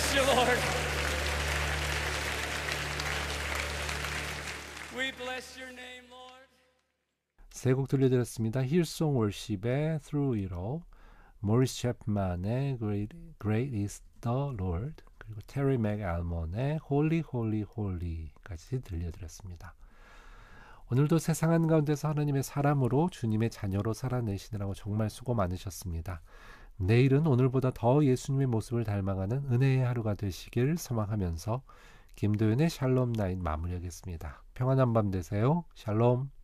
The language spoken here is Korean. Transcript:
bless you, Lord. We bless your name, Lord. 세 곡 들려드렸습니다. 힐송 월십의 Through It All, 모리스 챕만의 Great is the Lord, 그리고 테리 맥알먼의 Holy Holy Holy까지 들려드렸습니다. 오늘도 세상 한가운데서 하나님의 사람으로 주님의 자녀로 살아내시느라고 정말 수고 많으셨습니다. 내일은 오늘보다 더 예수님의 모습을 닮아가는 은혜의 하루가 되시길 소망하면서 김도윤의 샬롬 나인 마무리하겠습니다. 평안한 밤 되세요. 샬롬.